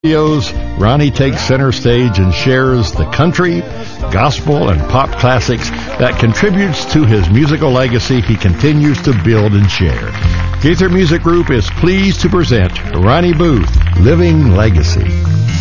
Studios, Ronnie takes center stage and shares the country, gospel, and pop classics that contributes to his musical legacy he continues to build and share. Gaither Music Group is pleased to present Ronnie Booth, Living Legacy.